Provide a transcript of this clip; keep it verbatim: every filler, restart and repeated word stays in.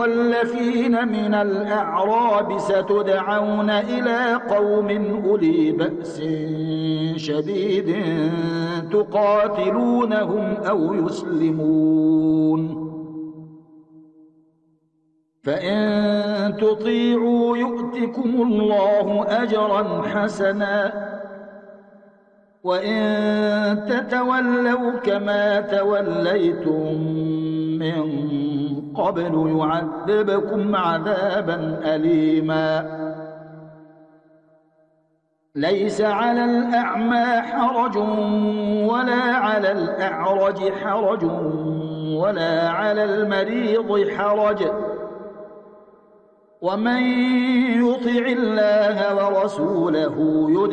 المخلفين من الأعراب ستدعون إلى قوم أولي بأس شديد تقاتلونهم أو يسلمون، فإن تطيعوا يؤتكم الله أجرا حسنا، وإن تتولوا كما توليتم من قبل يعذبكم عذابا أليما. ليس على الأعمى حرج ولا على الأعرج حرج ولا على المريض حرج، ومن يطع الله ورسوله